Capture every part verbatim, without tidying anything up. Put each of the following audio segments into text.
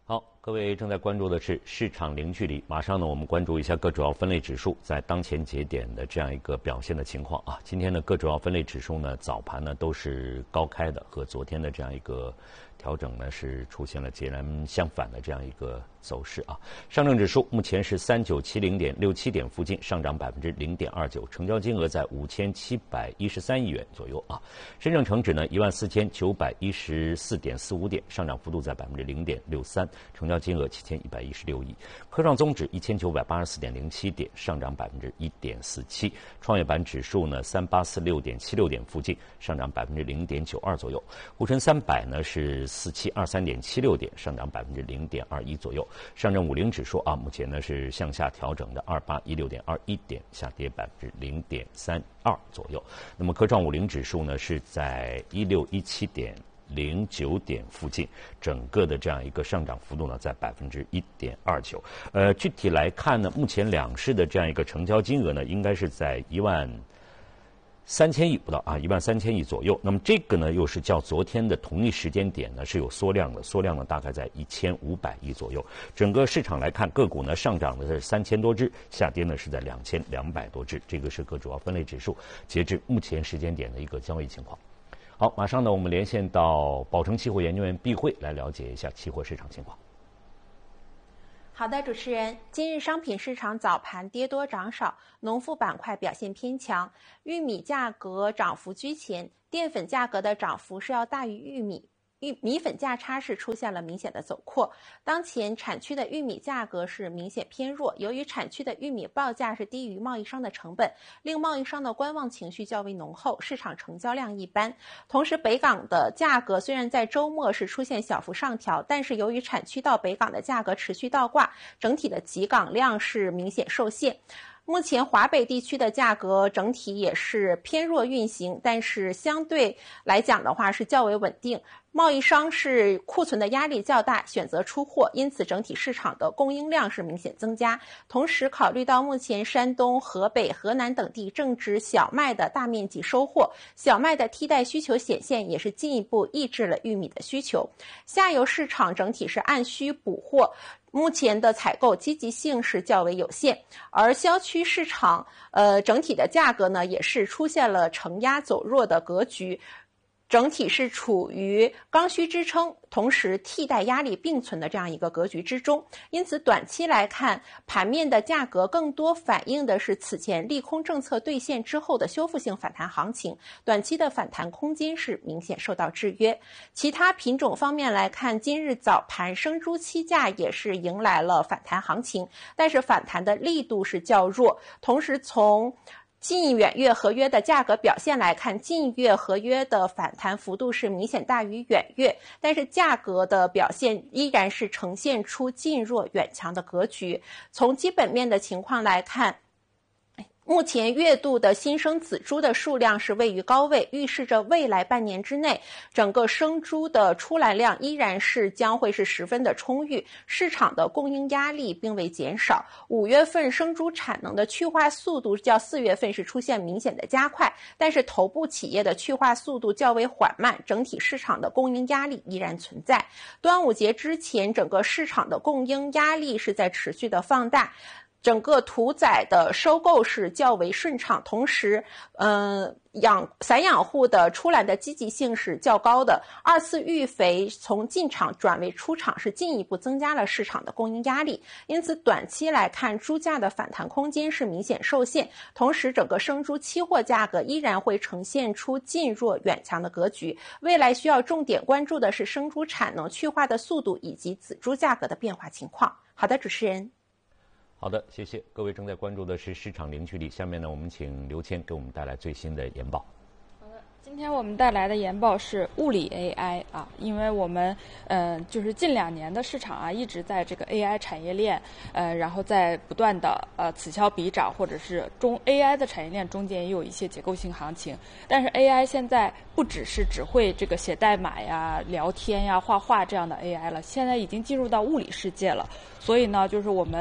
好，各位正在关注的是市场零距离。马上呢，我们关注一下各主要分类指数在当前节点的这样一个表现的情况啊。今天的各主要分类指数呢，早盘呢都是高开的，和昨天的这样一个调整呢是出现了截然相反的这样一个走势啊。上证指数目前是三九七零点六七点附近，上涨百分之零点二九，成交金额在五千七百一十三亿元左右啊。深证成指呢一万四千九百一十四点四五点，上涨幅度在百分之零点六三，成交金额七千一百一十六亿。科创综指一千九百八十四点零七点，上涨百分之一点四七。创业板指数呢三八四六点七六点附近，上涨百分之零点九二左右。沪深三百呢是四七二三点七六点，上涨百分之零点二一左右。上证五零指数啊，目前呢是向下调整的二八一六点二一点，下跌百分之零点三二左右。那么科创五零指数呢是在一六一七点零九点附近，整个的这样一个上涨幅度呢在百分之一点二九。呃，具体来看呢，目前两市的这样一个成交金额呢，应该是在一万三千亿不到啊，一万三千亿左右。那么这个呢，又是较昨天的同一时间点呢是有缩量的，缩量呢大概在一千五百亿左右。整个市场来看，个股呢上涨的是三千多只，下跌呢是在两千两百多只。这个是各主要分类指数截至目前时间点的一个交易情况。好，马上呢我们连线到宝诚期货研究院毕慧来了解一下期货市场情况。 好的，主持人，今日商品市场早盘跌多涨少，农副板块表现偏强，玉米价格涨幅居前，淀粉价格的涨幅是要大于玉米。玉米粉价差是出现了明显的走扩，当前产区的玉米价格是明显偏弱，由于产区的玉米报价是低于贸易商的成本，令贸易商的观望情绪较为浓厚，市场成交量一般。同时北港的价格虽然在周末是出现小幅上调，但是由于产区到北港的价格持续倒挂，整体的集港量是明显受限。目前华北地区的价格整体也是偏弱运行，但是相对来讲的话是较为稳定。贸易商是库存的压力较大，选择出货，因此整体市场的供应量是明显增加。同时考虑到目前山东、河北、河南等地正值小麦的大面积收获，小麦的替代需求显现，也是进一步抑制了玉米的需求。下游市场整体是按需补货，目前的采购积极性是较为有限，而销区市场呃整体的价格呢也是出现了承压走弱的格局，整体是处于刚需支撑，同时替代压力并存的这样一个格局之中。因此短期来看，盘面的价格更多反映的是此前利空政策兑现之后的修复性反弹行情，短期的反弹空间是明显受到制约。其他品种方面来看，今日早盘生猪期价也是迎来了反弹行情，但是反弹的力度是较弱。同时从近远月合约的价格表现来看，近月合约的反弹幅度是明显大于远月，但是价格的表现依然是呈现出近弱远强的格局。从基本面的情况来看，目前月度的新生仔猪的数量是位于高位，预示着未来半年之内整个生猪的出栏量依然是将会是十分的充裕，市场的供应压力并未减少。五月份生猪产能的去化速度较四月份是出现明显的加快，但是头部企业的去化速度较为缓慢，整体市场的供应压力依然存在。端午节之前，整个市场的供应压力是在持续的放大，整个屠宰的收购是较为顺畅，同时嗯，养散养户的出栏的积极性是较高的，二次育肥从进场转为出场是进一步增加了市场的供应压力，因此短期来看猪价的反弹空间是明显受限，同时整个生猪期货价格依然会呈现出近弱远强的格局，未来需要重点关注的是生猪产能去化的速度以及仔猪价格的变化情况。好的，主持人。 好的，谢谢各位。正在关注的是市场零距离，下面呢，我们请刘谦给我们带来最新的研报。 好的，今天我们带来的研报是物理 A I 啊，因为我们呃就是近两年的市场啊，一直在这个 A I 产业链呃，然后在不断的呃此消彼长，或者是中 A I 的产业链中间也有一些结构性行情，但是 A I 现在不只是只会这个写代码呀、聊天呀、画画这样的 A I 了，现在已经进入到物理世界了。所以呢，就是我们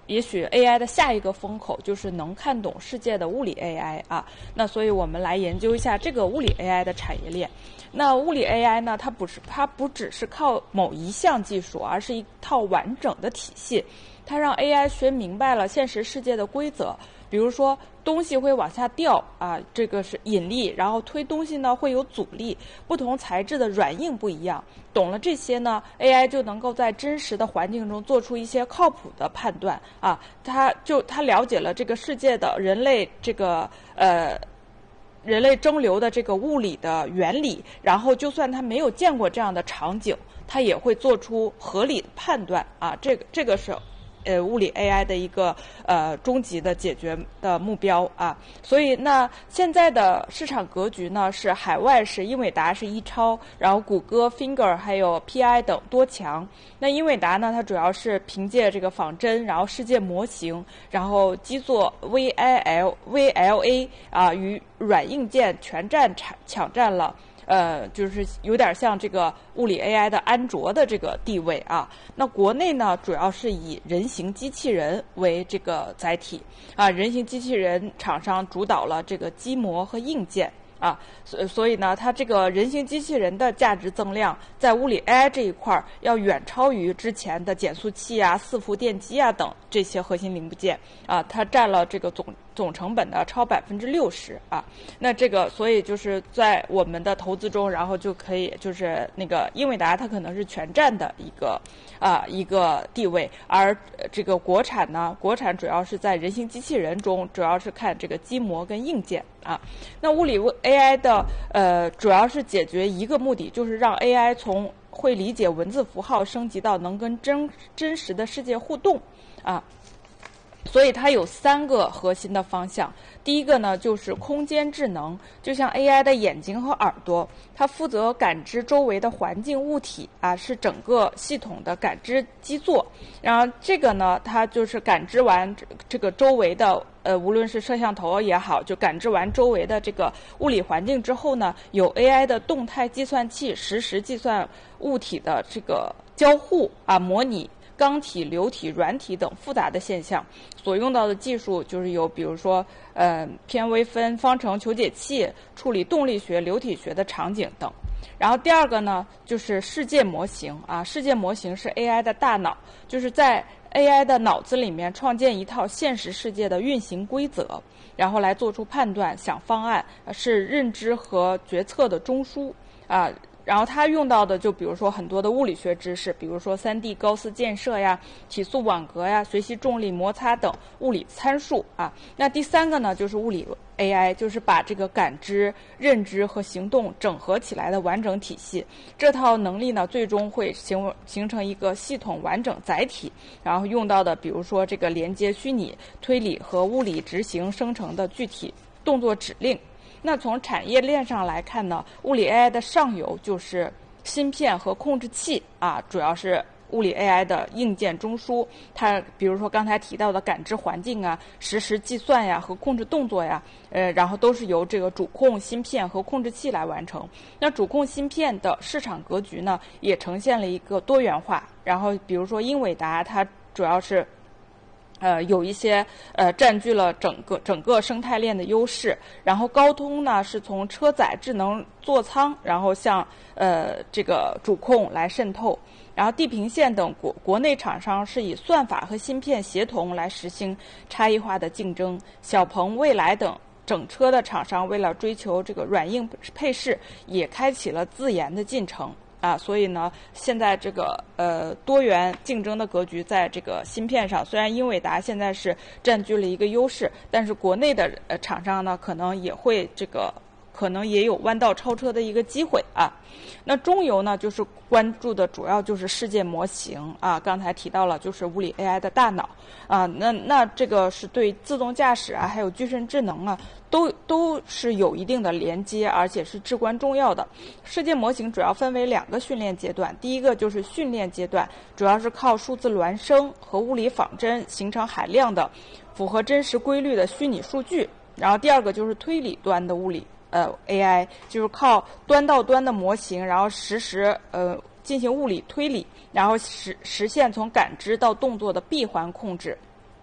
也许 A I 的下一个风口就是能看懂世界的物理 A I 啊。那所以我们来研究一下这个物理 A I 的产业链。那物理 A I 呢，它不是它不只是靠某一项技术，而是一套完整的体系。它让 A I 学明白了现实世界的规则，比如说东西会往下掉啊，这个是引力，然后推东西呢会有阻力，不同材质的软硬不一样。懂了这些呢 ，A I 就能够在真实的环境中做出一些靠谱的判断啊。它就它了解了这个世界的人类这个呃。人类蒸馏的这个物理的原理，然后就算他没有见过这样的场景，他也会做出合理的判断啊。这个这个是呃物理 A I 的一个呃终极的解决的目标啊。所以那现在的市场格局呢，是海外是英伟达是一超，然后谷歌、Finger 还有 P I 等多强。那英伟达呢，它主要是凭借这个仿真，然后世界模型，然后基座 V I L V L A 啊，与软硬件全占抢抢占了。呃，就是有点像这个物理 A I 的安卓的这个地位啊。那国内呢，主要是以人形机器人为这个载体啊，人形机器人厂商主导了这个机模和硬件。啊，所所以呢，它这个人形机器人的价值增量在物理 A I 这一块要远超于之前的减速器啊、伺服电机啊等这些核心零部件啊，它占了这个总总成本的超百分之六十啊。那这个，所以就是在我们的投资中，然后就可以就是那个英伟达它可能是全占的一个啊一个地位，而这个国产呢，国产主要是在人形机器人中，主要是看这个机模跟硬件啊。那物理 A I 的呃，主要是解决一个目的，就是让 A I 从会理解文字符号升级到能跟真真实的世界互动啊。所以它有三个核心的方向。第一个呢，就是空间智能，就像 A I 的眼睛和耳朵，它负责感知周围的环境物体啊，是整个系统的感知基座。然后这个呢，它就是感知完这个周围的呃，无论是摄像头也好，就感知完周围的这个物理环境之后呢，有 A I 的动态计算器实时计算物体的这个交互啊，模拟钢体、流体、软体等复杂的现象，所用到的技术就是有，比如说，呃，偏微分方程求解器处理动力学、流体学的场景等。然后第二个呢，就是世界模型啊，世界模型是 A I 的大脑，就是在 A I 的脑子里面创建一套现实世界的运行规则，然后来做出判断、想方案，是认知和决策的中枢啊。然后它用到的就比如说很多的物理学知识，比如说 三 D 高斯建设呀、体速网格呀、随机重力摩擦等物理参数啊。那第三个呢，就是物理 A I， 就是把这个感知、认知和行动整合起来的完整体系。这套能力呢，最终会形形成一个系统完整载体，然后用到的比如说这个连接虚拟推理和物理执行生成的具体动作指令。那从产业链上来看呢，物理 A I 的上游就是芯片和控制器啊，主要是物理 A I 的硬件中枢。它比如说刚才提到的感知环境啊、实时计算呀和控制动作呀，呃，然后都是由这个主控芯片和控制器来完成。那主控芯片的市场格局呢，也呈现了一个多元化。然后比如说英伟达，它主要是呃，有一些呃占据了整个整个生态链的优势，然后高通呢是从车载智能座舱，然后向呃这个主控来渗透，然后地平线等国国内厂商是以算法和芯片协同来实行差异化的竞争，小鹏、蔚来等整车的厂商为了追求这个软硬配饰，也开启了自研的进程。啊，所以呢，现在这个呃多元竞争的格局在这个芯片上，虽然英伟达现在是占据了一个优势，但是国内的呃厂商呢，可能也会这个可能也有弯道超车的一个机会啊。那中游呢，就是关注的主要就是世界模型啊，刚才提到了就是物理 A I 的大脑啊，那那这个是对自动驾驶啊，还有具身智能啊。都都是有一定的连接，而且是至关重要的。世界模型主要分为两个训练阶段，第一个就是训练阶段，主要是靠数字孪生和物理仿真形成海量的符合真实规律的虚拟数据。然后第二个就是推理端的物理呃 A I， 就是靠端到端的模型，然后实时呃进行物理推理，然后实实现从感知到动作的闭环控制。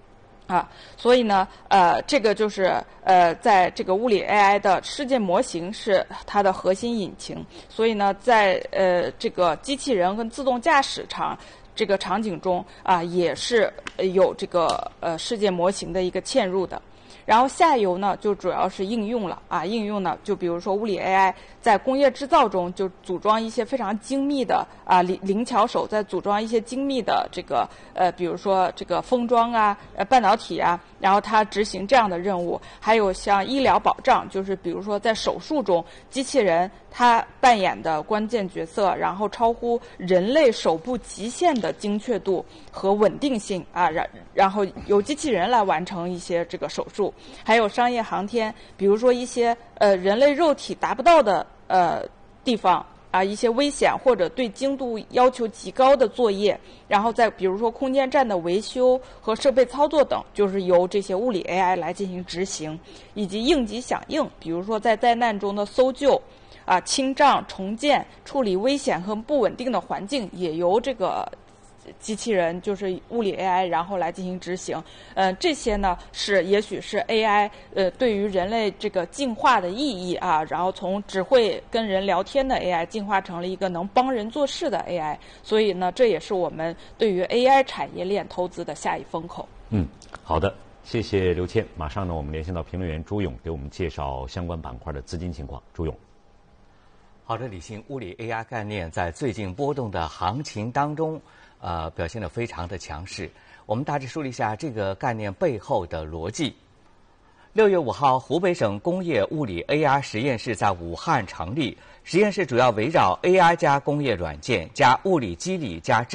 啊，所以呢，呃，这个就是呃，在这个物理 A I 的世界模型是它的核心引擎，所以呢，在呃这个机器人跟自动驾驶场这个场景中啊，也是有这个呃世界模型的一个嵌入的。然后下游呢，就主要是应用了啊，应用呢，就比如说物理 A I 在工业制造中，就组装一些非常精密的啊灵灵巧手在组装一些精密的这个呃，比如说这个封装啊、呃半导体啊，然后它执行这样的任务。还有像医疗保障，就是比如说在手术中，机器人它扮演的关键角色，然后超乎人类手部极限的精确度和稳定性啊，然然后由机器人来完成一些这个手术。还有商业航天，比如说一些呃人类肉体达不到的呃地方啊，一些危险或者对精度要求极高的作业，然后再比如说空间站的维修和设备操作等，就是由这些物理 A I 来进行执行，以及应急响应，比如说在灾难中的搜救啊、清障、重建、处理危险和不稳定的环境，也由这个机器人就是物理 A I 然后来进行执行。呃，这些呢是也许是 A I 呃对于人类这个进化的意义啊，然后从只会跟人聊天的 A I 进化成了一个能帮人做事的 A I， 所以呢这也是我们对于 A I 产业链投资的下一风口。 嗯，好的，谢谢刘谦。马上呢我们连线到评论员朱勇，给我们介绍相关板块的资金情况。朱勇。 好的，李欣，物理 A I 概念在最近波动的行情当中呃，表现得非常的强势。我们大致梳理一下这个概念背后的逻辑。六月五号，湖北省工业物理 A I 实验室在武汉成立，实验室主要围绕 A I 加工业软件加物理机理加